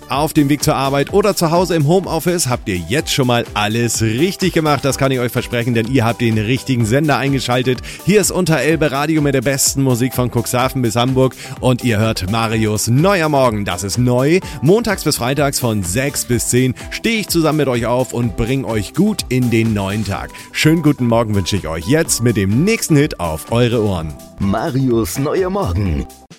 auf dem Weg zur Arbeit oder zu Hause im Homeoffice, habt ihr jetzt schon mal alles richtig gemacht. Das kann ich euch versprechen, denn ihr habt den richtigen Sender eingeschaltet. Hier ist Unter Elbe Radio mit der besten Musik von Cuxhaven bis Hamburg und ihr hört Marius Neuer Morgen. Das ist neu. Montags bis freitags von 6 bis 10 stehe ich zusammen mit euch auf und bringe euch gut in den neuen Tag. Schönen guten Morgen wünsche ich euch jetzt mit dem nächsten Hit auf eure Ohren. Marius Neuer Morgen.